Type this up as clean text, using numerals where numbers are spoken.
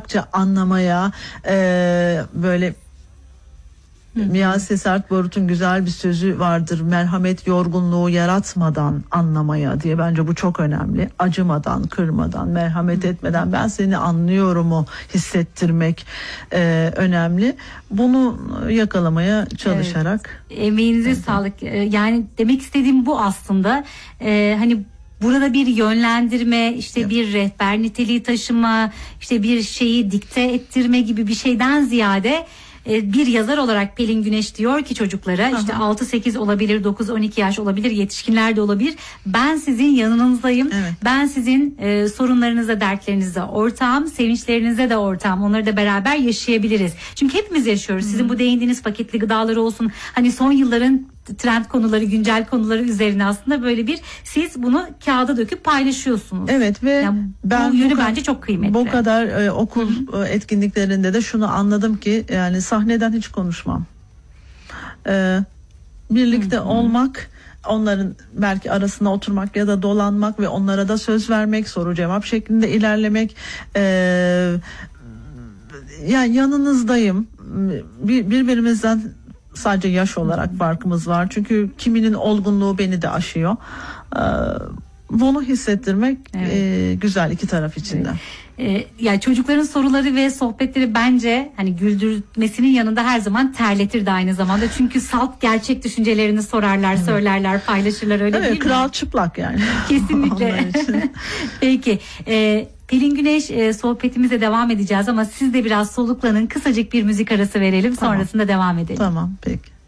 anlattıkça anlamaya, böyle Miyase Sersert Barut'un güzel bir sözü vardır. Merhamet yorgunluğu yaratmadan anlamaya diye. Bence bu çok önemli. Acımadan, kırmadan, merhamet etmeden ben seni anlıyorumu hissettirmek önemli. Bunu yakalamaya çalışarak. Evet. Emeğinize sağlık. Yani demek istediğim bu aslında. Hani burada bir yönlendirme, işte bir rehber niteliği taşıma, işte bir şeyi dikte ettirme gibi bir şeyden ziyade bir yazar olarak Pelin Güneş diyor ki çocuklara, işte 6-8 olabilir, 9-12 yaş olabilir, yetişkinler de olabilir. Ben sizin yanınızdayım. Evet. Ben sizin sorunlarınıza, dertlerinize ortağım, sevinçlerinize de ortağım. Onları da beraber yaşayabiliriz. Çünkü hepimiz yaşıyoruz. Sizin bu değindiğiniz paketli gıdaları olsun. Hani son yılların trend konuları, güncel konuları üzerine aslında böyle bir siz bunu kağıda döküp paylaşıyorsunuz. Evet ve yani ben bu yönü bence çok kıymetli. Bu kadar okul etkinliklerinde de şunu anladım ki yani sahneden hiç konuşmam. Birlikte olmak, onların belki arasına oturmak ya da dolanmak ve onlara da söz vermek, soru cevap şeklinde ilerlemek. Yani yanınızdayım. Birbirimizden sadece yaş olarak farkımız var. Çünkü kiminin olgunluğu beni de aşıyor. Bunu hissettirmek güzel iki taraf için de. Yani çocukların soruları ve sohbetleri bence hani güldürmesinin yanında her zaman terletirdi aynı zamanda. Çünkü salt gerçek düşüncelerini sorarlar, söylerler, paylaşırlar, öyle değil mi? Kral çıplak yani. Kesinlikle. Peki. Pelin Güneş, sohbetimize devam edeceğiz ama siz de biraz soluklanın, kısacık bir müzik arası verelim, sonrasında devam edelim. Tamam, peki.